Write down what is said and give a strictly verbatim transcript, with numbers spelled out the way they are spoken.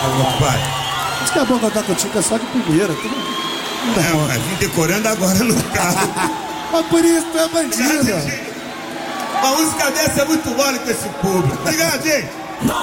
Alô, pai. Diz que é bom cantar contigo, é só de primeira. Tudo... É, mas vim decorando agora no carro. Mas por isso tu é bandida. Uma música dessa é muito mole com esse público. Obrigado, gente.